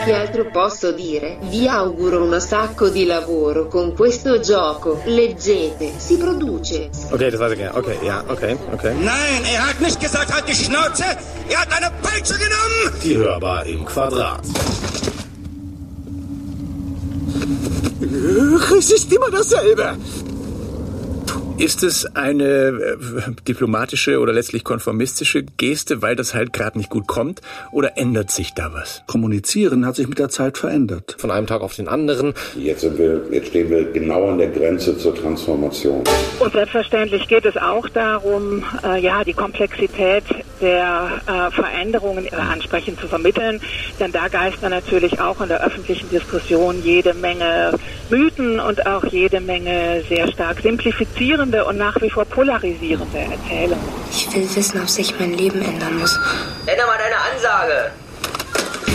Che altro posso dire? Vi auguro un sacco di lavoro con questo gioco. Leggete, si produce. Okay, das war's gerne. Okay, ja, okay. Nein, hat nicht gesagt, halt die Schnauze. Hat eine Peitsche genommen. Die Hörbar im Quadrat. Es ist immer dasselbe. Ist es eine diplomatische oder letztlich konformistische Geste, weil das halt gerade nicht gut kommt? Oder ändert sich da was? Kommunizieren hat sich mit der Zeit verändert. Von einem Tag auf den anderen. Jetzt stehen wir genau an der Grenze zur Transformation. Und selbstverständlich geht es auch darum, die Komplexität der Veränderungen ansprechend zu vermitteln. Denn da geistern natürlich auch in der öffentlichen Diskussion jede Menge Mythen und auch jede Menge sehr stark simplifizierende und nach wie vor polarisierende Erzählungen. Ich will wissen, ob sich mein Leben ändern muss. Nenn doch mal deine Ansage.